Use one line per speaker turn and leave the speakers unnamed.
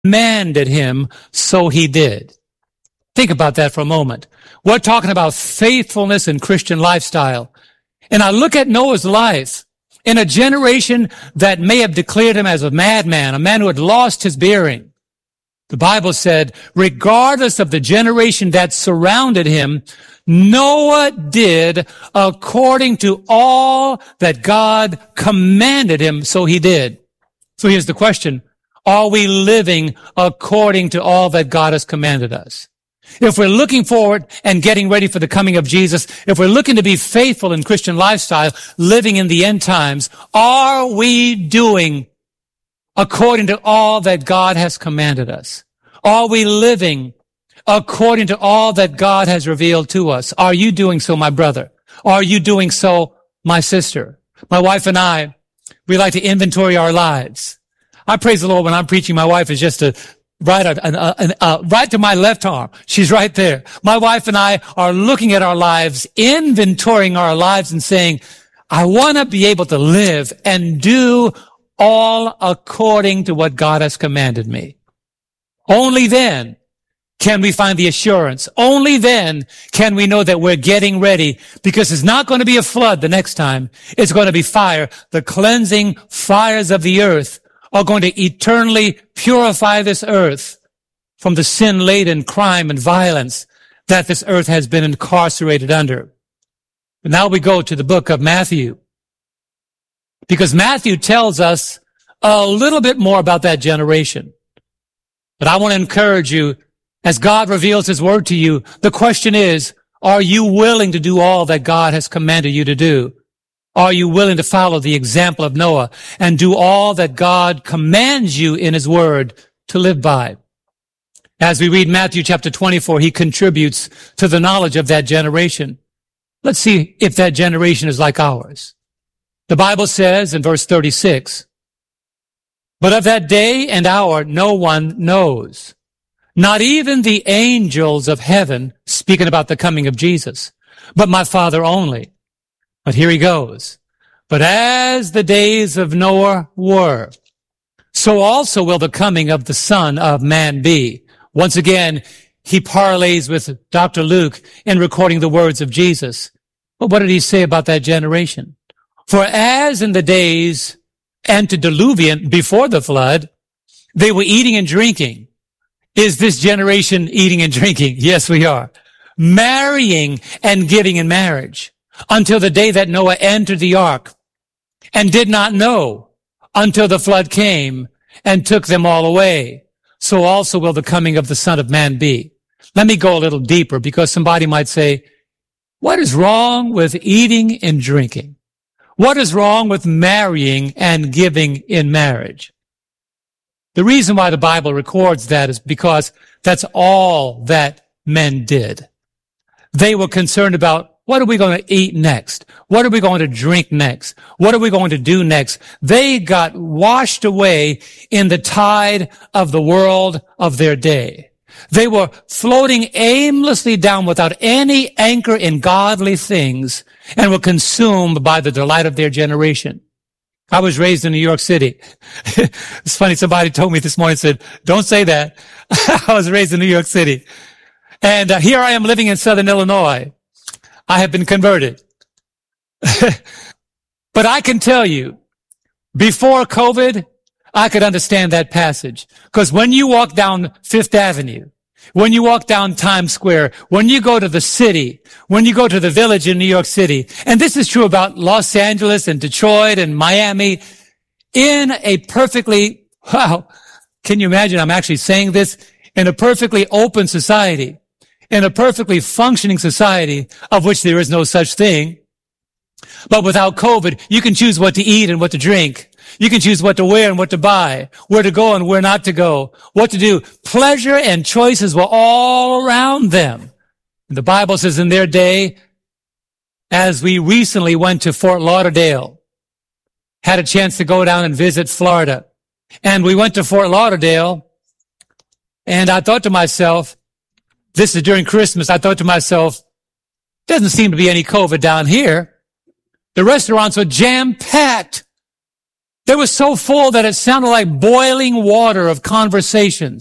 commanded him, so he did. Think about that for a moment. We're talking about faithfulness in Christian lifestyle. And I look at Noah's life in a generation that may have declared him as a madman, a man who had lost his bearing. The Bible said, regardless of the generation that surrounded him, Noah did according to all that God commanded him, so he did. So here's the question. Are we living according to all that God has commanded us? If we're looking forward and getting ready for the coming of Jesus, if we're looking to be faithful in Christian lifestyle, living in the end times, are we doing according to all that God has commanded us? Are we living according to all that God has revealed to us? Are you doing so, my brother? Are you doing so, my sister? My wife and I, we like to inventory our lives. I praise the Lord when I'm preaching. My wife is just right to my left arm. She's right there. My wife and I are looking at our lives, inventorying our lives and saying, I want to be able to live and do all according to what God has commanded me. Only then can we find the assurance. Only then can we know that we're getting ready, because it's not going to be a flood the next time. It's going to be fire. The cleansing fires of the earth are going to eternally purify this earth from the sin-laden crime and violence that this earth has been incarcerated under. But now we go to the book of Matthew, because Matthew tells us a little bit more about that generation. But I want to encourage you, as God reveals his word to you, the question is, are you willing to do all that God has commanded you to do? Are you willing to follow the example of Noah and do all that God commands you in his word to live by? As we read Matthew chapter 24, he contributes to the knowledge of that generation. Let's see if that generation is like ours. The Bible says in verse 36, but of that day and hour no one knows, not even the angels of heaven, speaking about the coming of Jesus, but my Father only. But here he goes. But as the days of Noah were, so also will the coming of the Son of Man be. Once again, he parlays with Dr. Luke in recording the words of Jesus. But what did he say about that generation? For as in the days antediluvian, before the flood, they were eating and drinking. Is this generation eating and drinking? Yes, we are. Marrying and giving in marriage, until the day that Noah entered the ark, and did not know until the flood came and took them all away. So also will the coming of the Son of Man be. Let me go a little deeper, because somebody might say, what is wrong with eating and drinking? What is wrong with marrying and giving in marriage? The reason why the Bible records that is because that's all that men did. They were concerned about, what are we going to eat next? What are we going to drink next? What are we going to do next? They got washed away in the tide of the world of their day. They were floating aimlessly down without any anchor in godly things, and were consumed by the delight of their generation. I was raised in New York City. It's funny, somebody told me this morning, said, don't say that. I was raised in New York City. And here I am living in Southern Illinois. I have been converted. But I can tell you, before COVID, I could understand that passage. Because when you walk down Fifth Avenue, when you walk down Times Square, when you go to the city, when you go to the Village in New York City, and this is true about Los Angeles and Detroit and Miami, in a perfectly, wow, can you imagine I'm actually saying this? In a perfectly open society, in a perfectly functioning society, of which there is no such thing. But without COVID, you can choose what to eat and what to drink. You can choose what to wear and what to buy, where to go and where not to go, what to do. Pleasure and choices were all around them. And the Bible says in their day, as we recently went to Fort Lauderdale, had a chance to go down and visit Florida. And we went to Fort Lauderdale, and I thought to myself, this is during Christmas, I thought to myself, doesn't seem to be any COVID down here. The restaurants were jam-packed. They were so full that it sounded like boiling water of conversations.